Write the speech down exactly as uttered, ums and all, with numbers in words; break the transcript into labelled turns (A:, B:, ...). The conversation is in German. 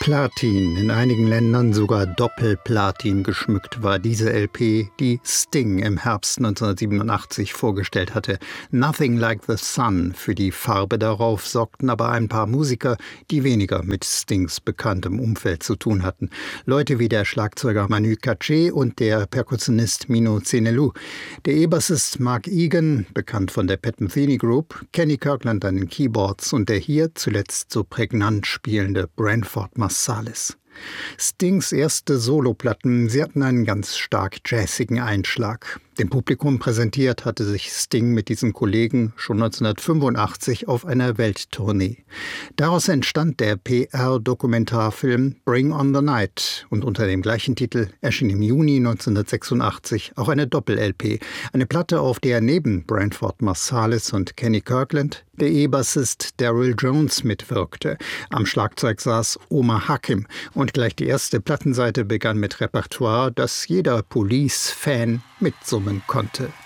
A: Platin, in einigen Ländern sogar Doppelplatin geschmückt war diese L P, die Sting im Herbst neunzehnhundertsiebenundachtzig vorgestellt hatte. Nothing Like the Sun. Für die Farbe darauf sorgten aber ein paar Musiker, die weniger mit Stings bekanntem Umfeld zu tun hatten. Leute wie der Schlagzeuger Manu Katché und der Perkussionist Mino Cenelou. Der E-Bassist Mark Egan, bekannt von der Pat Metheny Group, Kenny Kirkland an den Keyboards und der hier zuletzt so prägnant spielende Branford Marsalis. Stings erste Soloplatten, sie hatten einen ganz stark jazzigen Einschlag. Dem Publikum präsentiert hatte sich Sting mit diesen Kollegen schon neunzehnhundertfünfundachtzig auf einer Welttournee. Daraus entstand der P R-Dokumentarfilm Bring on the Night und unter dem gleichen Titel erschien im Juni neunzehnhundertsechsundachtzig auch eine Doppel-L P, eine Platte, auf der neben Branford Marsalis und Kenny Kirkland der E-Bassist Daryl Jones mitwirkte. Am Schlagzeug saß Omar Hakim und gleich die erste Plattenseite begann mit Repertoire, das jeder Police-Fan mitsummen konnte.